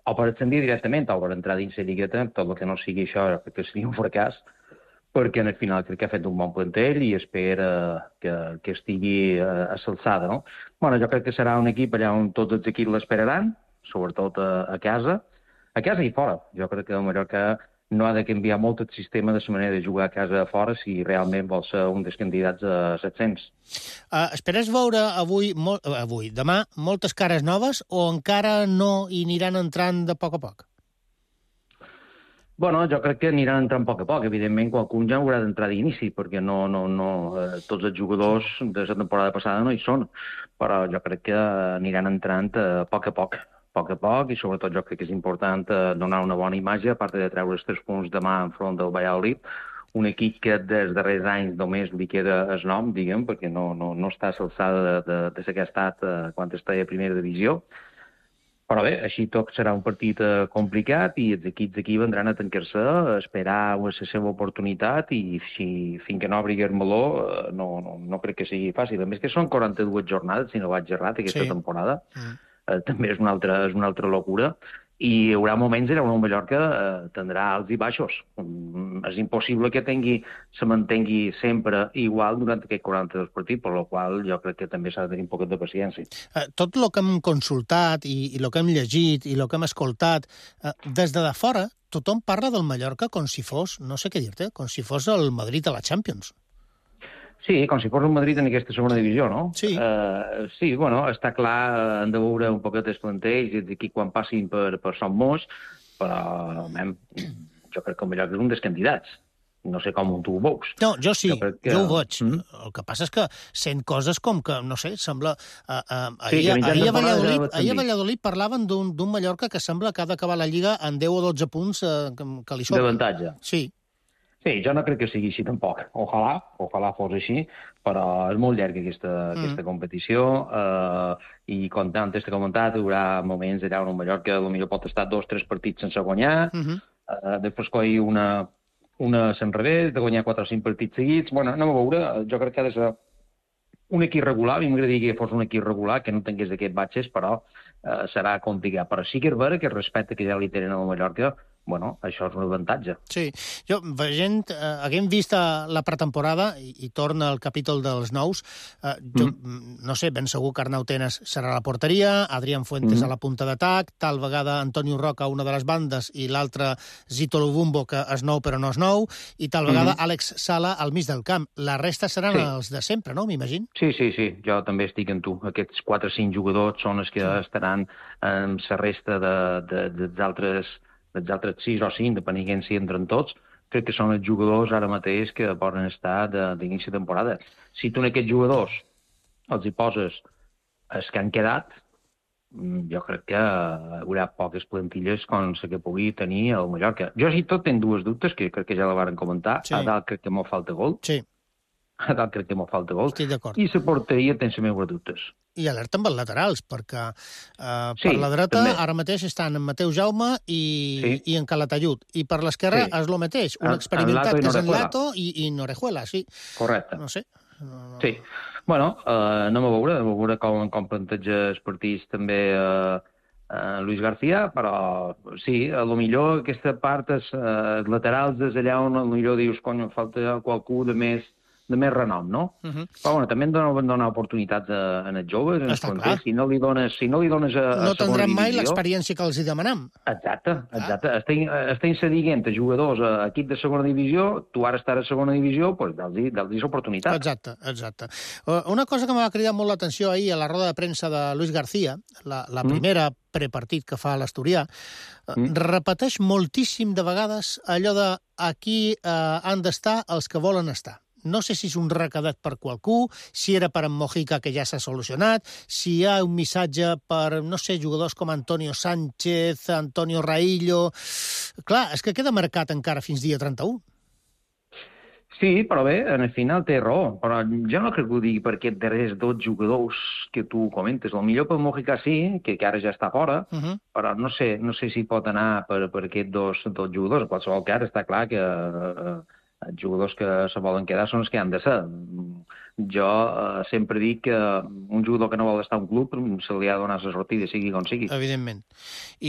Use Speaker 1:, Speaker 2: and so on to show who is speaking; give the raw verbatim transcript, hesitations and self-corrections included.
Speaker 1: o per ascendir directament o per entrar dins la lligueta, tot el que no sigui això crec que seria un fracàs, perquè al final crec que ha fet un bon plantell i espera que, que estigui a, a l'alçada, no? Bueno, jo crec que serà un equip allà on tots els equips l'esperaran, sobretot a, a casa, a casa i fora. Jo crec que el Mallorca no ha de canviar molt el sistema de la manera de jugar a casa a fora si realment vol ser un dels candidats a l'ascens.
Speaker 2: Uh, esperes veure avui, molt, uh, avui, demà, moltes cares noves o encara no hi aniran entrant de poc a poc?
Speaker 1: Bueno, jo crec que aniran entrant a poc a poc. Evidentment, qualcun ja haurà d'entrar d'inici, perquè no, no, no, eh, tots els jugadors de la temporada passada no hi són, però jo crec que aniran entrant a poc a poc, a poc a poc, i sobretot jo crec que és important eh, donar una bona imatge, a part de treure els tres punts demà enfront del Valladolid, un equip que des darrers anys només li queda el nom, diguem, perquè no, no, no està a l'alçada de, de, de ser que ha estat eh, quan està a primera divisió. Però bé, així tot serà un partit eh, complicat i els equips d'aquí vendran a tancar-se, a esperar la seva oportunitat i si fins que no obri el meló eh, no, no, no crec que sigui fàcil. A més que són quaranta-dues jornades, si no vaig errat, aquesta
Speaker 2: Sí.
Speaker 1: temporada.
Speaker 2: Mm.
Speaker 1: Eh, també és una altra, és una altra locura. I hi haurà moments en què el Mallorca eh, tindrà alts i baixos. Mm, és impossible que tingui, se mantengui sempre igual durant aquests quaranta-dos partits, per la qual jo crec que també s'ha de tenir un poquet de paciència.
Speaker 2: Uh, tot el que hem consultat i, i el que hem llegit i el que hem escoltat, uh, des de, de fora, tothom parla del Mallorca com si fos, no sé què dir-te, com si fos el Madrid a la Champions.
Speaker 1: Sí, com si fos un Madrid en aquesta segona divisió, no?
Speaker 2: Sí.
Speaker 1: Uh, sí, bueno, està clar, han de veure un poquet els plantells i d'aquí quan passin per, per Son Mos, però mem, jo crec que el Mallorca és un dels candidats. No sé com tu ho veus.
Speaker 2: No, jo sí, jo,
Speaker 1: crec que...
Speaker 2: jo ho veig.
Speaker 1: Mm?
Speaker 2: El que passa és que sent coses com que, no sé, sembla... Uh, uh,
Speaker 1: Sí,
Speaker 2: ahir,
Speaker 1: que mitjan
Speaker 2: ahir, a
Speaker 1: temporada
Speaker 2: Valladolid,
Speaker 1: ja ho
Speaker 2: ahir a
Speaker 1: estem
Speaker 2: Valladolid parlaven d'un d'un Mallorca que sembla que ha d'acabar la Lliga en deu o dotze punts uh, que, que li sobren.
Speaker 1: D'avantatge.
Speaker 2: Sí.
Speaker 1: Sí, jo no crec que sigui així tampoc. Ojalà, ojalà fos així, però és molt llarga aquesta, mm. aquesta competició eh, i com antes t'he comentat, hi haurà moments allà on el Mallorca potser pot estar dos o tres partits sense guanyar,
Speaker 2: Uh -huh.
Speaker 1: eh, després coi una, una a l'enrevés, de guanyar quatre o cinc partits seguits. Bueno, anem a veure, jo crec que ha de ser un equip regular, a mi m'agradaria que fos un equip regular, que no tingués aquests batxes, però eh, serà complicat. Però sí que és vera que el respecte que ja li tenen al Mallorca, bueno, això és un avantatge.
Speaker 2: Sí, jo, veient, eh, haguem vist la pretemporada, i, i torna al capítol dels nous, eh, jo, mm. no sé, ben segur que Arnau Tenas serà a la porteria, Adrián Fuentes mm. a la punta d'atac, tal vegada Antonio Roca a una de les bandes i l'altra Zito Lubumbo, que és nou però no és nou, i tal vegada mm. Àlex Sala al mig del camp. La resta seran sí. els de sempre, no, m'imagino?
Speaker 1: Sí, sí, sí, jo també estic amb tu. Aquests quatre o cinc jugadors són els que sí. estaran en la resta de, de, dels altres dels altres sis o cinc, depenent de si entren tots, crec que són els jugadors ara mateix que poden estar d'inici de temporada. Si tu en aquests jugadors els hi poses els que han quedat, jo crec que hi haurà poques plantilles com la que pugui tenir el Mallorca. Jo, si tot, tenc dues dubtes, que crec que ja la varen comentar.
Speaker 2: Sí.
Speaker 1: A dalt crec que m'ho falta gol.
Speaker 2: Sí.
Speaker 1: A dalt crec que m'ho falta gol.
Speaker 2: Estic d'acord.
Speaker 1: I la porteria té les meves dubtes.
Speaker 2: I alerta amb els laterals, perquè eh,
Speaker 1: Sí,
Speaker 2: per la dreta
Speaker 1: també.
Speaker 2: ara mateix estan en Mateu Jaume i,
Speaker 1: Sí.
Speaker 2: i en Calatayud. I per l'esquerra
Speaker 1: Sí.
Speaker 2: és el mateix. Un
Speaker 1: En-
Speaker 2: experimentat
Speaker 1: en Lato i
Speaker 2: que és en
Speaker 1: Norejuela.
Speaker 2: Lato i, i Norejuela, sí.
Speaker 1: Correcte.
Speaker 2: No sé. No, no.
Speaker 1: Sí. Bueno, eh, anem a veure, anem a veure com, com planteja els partits també eh, eh, Luis García, però sí, a lo millor aquesta part, els eh, laterals és allà on a lo millor dius, cony, em falta qualcú de més, de més renom, no?
Speaker 2: Uh -huh.
Speaker 1: Però bueno, també hem de donar oportunitats a, a els joves, en
Speaker 2: Està
Speaker 1: els
Speaker 2: clar.
Speaker 1: si no li dones, si no li dones a, a
Speaker 2: No
Speaker 1: segona
Speaker 2: tindran mai
Speaker 1: divisió...
Speaker 2: l'experiència que els hi demanem.
Speaker 1: Exacte, exacte. Estem, estem cedint a jugadors a equip de segona divisió, tu ara estàs a segona divisió, doncs dels-hi dels oportunitat.
Speaker 2: Exacte, exacte. Uh, Una cosa que m'ha cridat molt l'atenció ahir a la roda de premsa de Luis García, la, la primera prepartit que fa a l'Asturià, uh,
Speaker 1: Mm.
Speaker 2: repeteix moltíssim de vegades allò de aquí uh, han d'estar els que volen estar. No sé si és un recadat per qualcú, si era per en Mojica, que ja s'ha solucionat, si hi ha un missatge per, no sé, jugadors com Antonio Sánchez, Antonio Raillo... Clar, és que queda marcat encara fins dia trenta-u.
Speaker 1: Sí, però bé, en el final té raó. Però jo no crec que ho digui per aquests darrers dos jugadors que tu comentes. El millor per Mojica sí, que, que ara ja està fora,
Speaker 2: Uh -huh.
Speaker 1: però no sé, no sé si pot anar per, per aquests dos, dos jugadors. En qualsevol cas, està clar que eh, els jugadors que se volen quedar són els que han de ser. Jo eh, sempre dic que un jugador que no vol estar a un club se li ha de donar la sortida, sigui com sigui.
Speaker 2: Evidentment. I